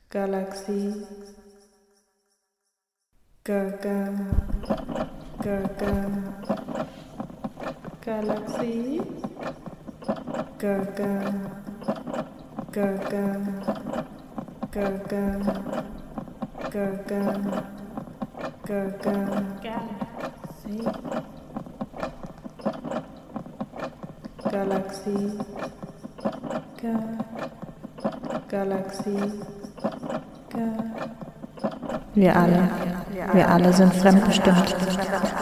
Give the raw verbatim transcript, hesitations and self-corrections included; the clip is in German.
Galaxie, Gaga, Gaga, Galaxie, Gaga, Gaga, Gaga, Gaga, Gaga, Galaxie, Galaxie, Galaxie, wir alle, wir alle sind fremdbestimmt.